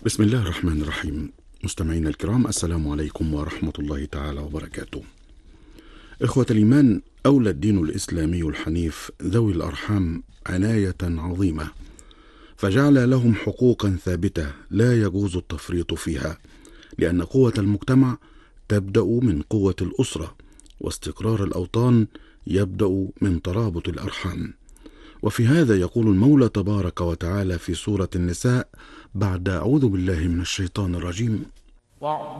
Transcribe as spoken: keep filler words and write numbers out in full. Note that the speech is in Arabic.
بسم الله الرحمن الرحيم. مستمعينا الكرام، السلام عليكم ورحمة الله تعالى وبركاته. إخوة الإيمان، أولى الدين الإسلامي الحنيف ذوي الأرحام عناية عظيمة، فجعل لهم حقوقا ثابتة لا يجوز التفريط فيها، لأن قوة المجتمع تبدأ من قوة الأسرة، واستقرار الأوطان يبدأ من ترابط الأرحام. وفي هذا يقول المولى تبارك وتعالى في سورة النساء بعد أعوذ بالله من الشيطان الرجيم: